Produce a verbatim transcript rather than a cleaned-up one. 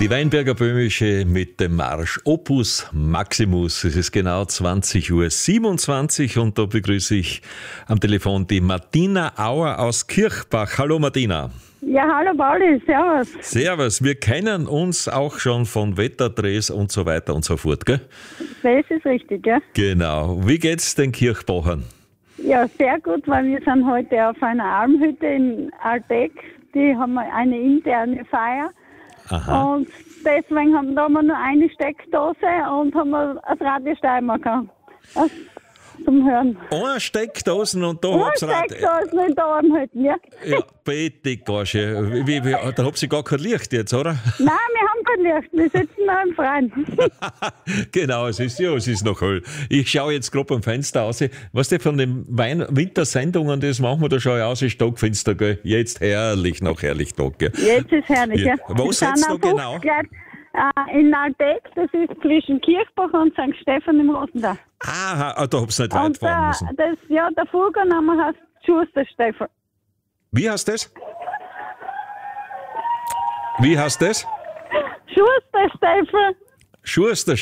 Die Weinberger Böhmische mit dem Marsch Opus Maximus. Es ist genau zwanzig Uhr siebenundzwanzig und da begrüße ich am Telefon die Martina Auer aus Kirchbach. Hallo Martina. Ja, hallo Pauli, servus. Servus, wir kennen uns auch schon von Wetterdrehs und so weiter und so fort, gell? Das ist richtig, ja. Genau. Wie geht's den Kirchbachern? Ja, sehr gut, weil wir sind heute auf einer Almhütte in Alteck. Die haben eine interne Feier. Aha. Und deswegen haben da haben wir nur eine Steckdose und haben wir ein Radio Steiermark zum Hören. Eine Steckdosen und da Eine habt's Rad. Steckdosen in der Almhütte, ja. Ja, bitte, Gasche. Wie, wie, da habt ihr gar kein Licht jetzt, oder? Nein, wir haben kein Licht, wir sitzen noch im Freien. Genau, es ist ja, es ist noch hell. Ich schaue jetzt gerade beim Fenster aus. Weißt du, von den Wein- Wintersendungen, das machen wir da schon aus, ist Stockfenster, gell? Jetzt herrlich, noch herrlich Tag, gell? Jetzt ist herrlich, Ja. ja. Wo Wir sitzt sind du am genau? Buchgleis, äh, in Alteck, das ist zwischen Kirchbach und Sankt Stephan im Rosendal. Aha, ah, da hab's nicht weit Und fahren äh, müssen. das, ja, der Fugername heißt Schuster Stefan. Wie heißt das? Wie heißt das? Schuster Stefan. Schuster